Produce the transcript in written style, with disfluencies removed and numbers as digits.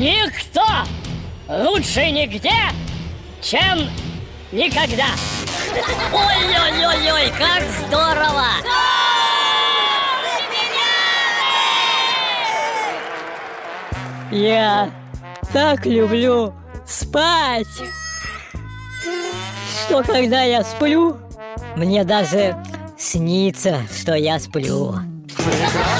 Никто лучше нигде, чем никогда. Ой-ой-ой-ой, как здорово! Я так люблю спать, что когда я сплю, мне даже снится, что я сплю.